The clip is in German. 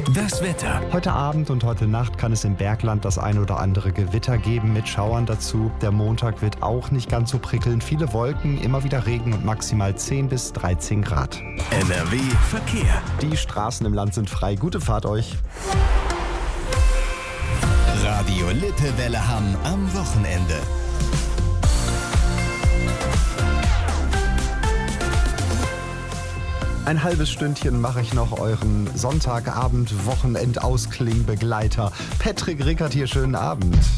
Das Wetter. Heute Abend und heute Nacht kann es im Bergland das ein oder andere Gewitter geben mit Schauern dazu. Der Montag wird auch nicht ganz so prickelnd. Viele Wolken, immer wieder Regen und maximal 10 bis 13 Grad. NRW Verkehr. Die Straßen im Land sind frei. Gute Fahrt euch. Radio Lippewelle Hamm am Wochenende. Ein halbes Stündchen mache ich noch euren Sonntagabend-Wochenendausklingbegleiter. Patrick Rickert hier, schönen Abend.